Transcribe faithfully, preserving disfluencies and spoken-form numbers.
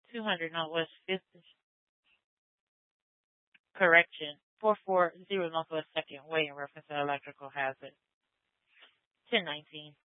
two hundred Northwest fifth correction, four forty Northwest second Way in reference to electrical hazard. ten nineteen.